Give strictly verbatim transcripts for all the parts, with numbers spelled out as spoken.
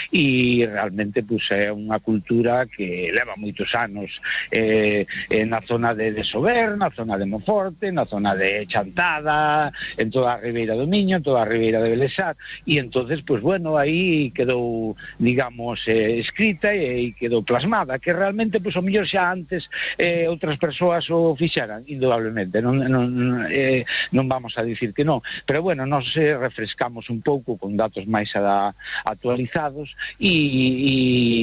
e realmente pois, é unha cultura que leva moitos anos eh, na zona de, de Sober, na zona de Monforte, na zona de Chantada, en toda a Ribeira do Miño, en toda a Ribeira de Belesar, e entonces, pois bueno, aí quedou, digamos, eh, escrita e quedou plasmada, que realmente, pois o mellor xa antes eh, outras persoas o fixeran, indudablemente, non, non, eh, non vamos a dicir que non, pero bueno, nos eh, refrescamos un pouco con datos máis a, actualizados e, e,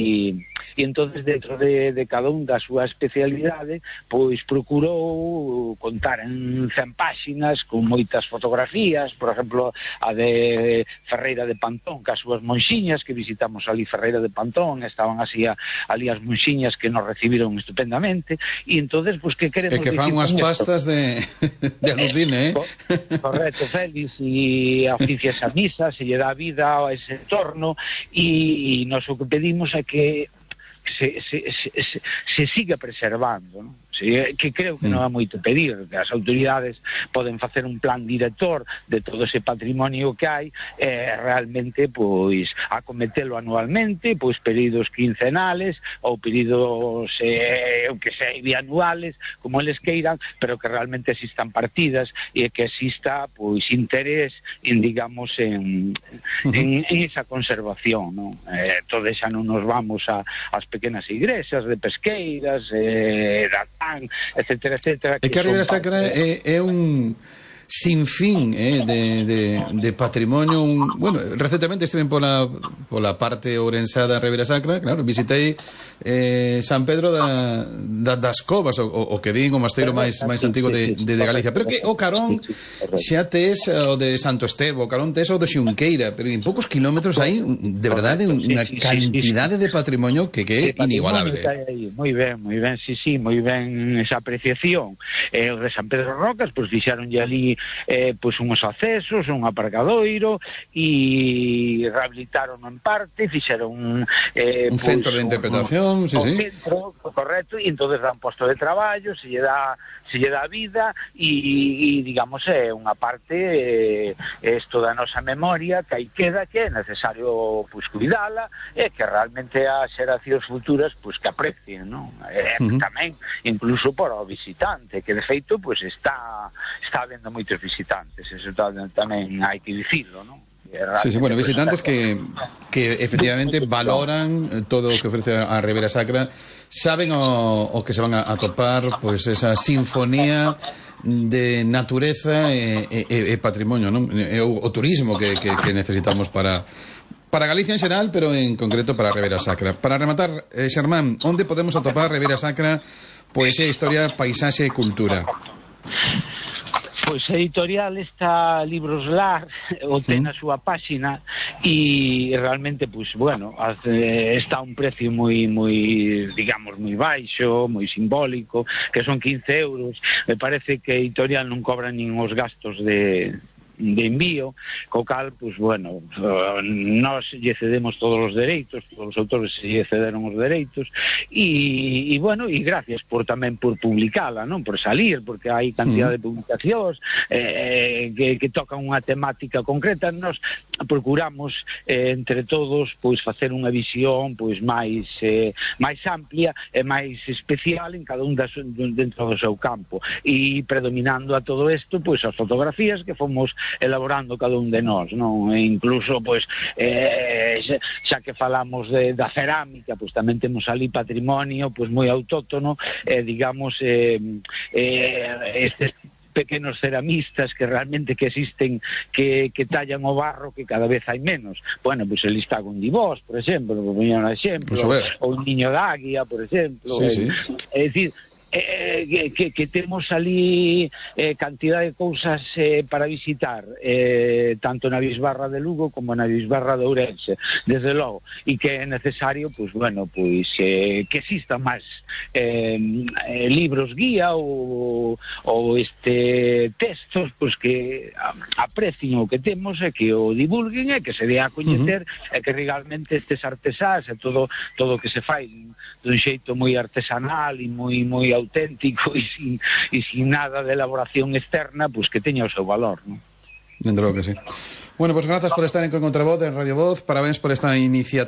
e entonces dentro de, de cada un da súa especialidade pois procurou contar en cen páxinas con moitas fotografías, por exemplo a de Ferreira de Pantón que as súas monxiñas, que visitamos ali Ferreira de Pantón, estaban así a, ali as monxiñas que nos recibiron estupendamente e entonces pois que queremos e que fan unhas pastas de, de alucine, eh? Correcto, Félix, e oficia esa misa, se lle dá vida a ese entorno e, e nós o que pedimos é que se, se, se, se, se siga preservando, non? Sí, que creo que non é moito pedir, que as autoridades poden facer un plan director de todo ese patrimonio que hai e eh, realmente pois acometelo anualmente, pois períodos quincenales ou períodos eh, que sei, bianuales, como eles queiran, pero que realmente existan partidas e que exista pois interés en, digamos, en, en, en esa conservación, non? Eh, todo xa non nos vamos a, as pequenas igrexas de pesqueiras, eh, da etcétera, etcétera. É que a Ribeira Sacra é, é un sinfín eh, de, de, de patrimonio. Un, bueno, recentemente estive pola, pola parte ourensá da Ribeira Sacra, claro, visitei eh, San Pedro da, da, das Covas, o, o que din o mosteiro máis, máis antigo de, de, de Galicia, pero que o carón xa tes o de Santo Estevo, o carón tes o de Xunqueira, pero en poucos kilómetros hai de verdade unha cantidade de patrimonio que, que é inigualable. Moi ben, moi ben, sí, sí, moi ben esa apreciación. Eh, o de San Pedro Rocas, pois fixaronlle ali eh, pois unhos accesos, un aparcadoiro e rehabilitaron en parte, fixeron eh, un pois, centro de interpretación, un, sí, sí. Un centro, correcto, e entonces dan posto de traballo, se lle dá, se lle dá vida e, e digamos, é unha parte eh, esto da nosa memoria que aí queda, que é necesario pois cuidala e que realmente as xeracións futuras pois que aprecien, non? Eh, uh-huh. Tamén, incluso para o visitante, que de feito pois está está habendo moitos visitantes, eso tamén hai que dicirlo, non? Sí, sí, bueno, visitantes que, que efectivamente valoran todo o que ofrece a Ribeira Sacra, saben o, o que se van a, a topar, pois pues, esa sinfonía de natureza e, e, e patrimonio, non? E o, o turismo que, que, que necesitamos para para Galicia en xeral, pero en concreto para a Ribeira Sacra. Para rematar, eh, Xermán, onde podemos atopar a Ribeira Sacra, poesía, historia, paisaxe e cultura? Pois a editorial está Libros Lar, o ten a súa páxina e realmente, pois, bueno, está a un precio moi, moi, digamos, moi baixo, moi simbólico, que son quince euros. Me parece que a editorial non cobra nin os gastos de... de envío, co cal, pues bueno, nós lle cedemos todos os dereitos, todos os autores lle cederon os dereitos, e, e bueno, e gracias por tamén por publicala, non? Por salir, porque hai cantidad de publicacións eh, que, que tocan unha temática concreta. Nós procuramos eh, entre todos pois facer unha visión pois máis eh, máis amplia e máis especial en cada un das, dentro do seu campo, e predominando a todo isto pois as fotografías que fomos elaborando cada un de nós, non? E incluso, pois, eh, xa que falamos de, da cerámica, pois tamén temos ali patrimonio, pois, moi autóctono, eh, digamos, eh, eh, estes pequenos ceramistas que realmente que existen, que, que tallan o barro, que cada vez hai menos. Bueno, pois el está Gondibós, por exemplo, por poñer un exemplo, ou un niño da Águia, por exemplo. Sí, sí. É dicir, Eh, que, que temos ali eh, cantidad de cousas eh, para visitar, eh, tanto na Bisbarra de Lugo como na Bisbarra de Ourense, desde logo, e que é necesario, pois, bueno, pois, eh, que existan máis eh, eh, libros guía ou, ou este textos, pois, que aprecien o que temos e que o divulguen e que se dé a coñecer, uh-huh. e que realmente estes artesás e todo todo o que se fai dun xeito moi artesanal e moi moi auténtico e sin, e sin nada de elaboración externa, pues que teña o seu valor, ¿no? Dentro que sí. Bueno, pues gracias por estar en Contravoz, en Radio Voz, parabéns por esta iniciativa.